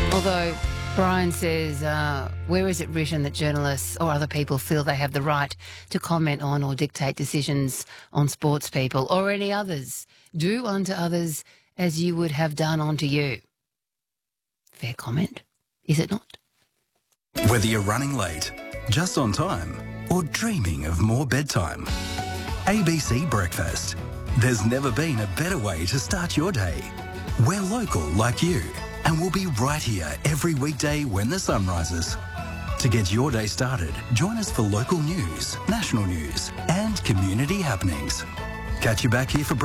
Although Brian says, where is it written that journalists or other people feel they have the right to comment on or dictate decisions on sports people or any others? Do unto others as you would have done unto you. Fair comment, is it not? Whether you're running late, just on time, or dreaming of more bedtime, ABC Breakfast. There's never been a better way to start your day. We're local like you, and we'll be right here every weekday when the sun rises. To get your day started, join us for local news, national news, and community happenings. Catch you back here for breakfast.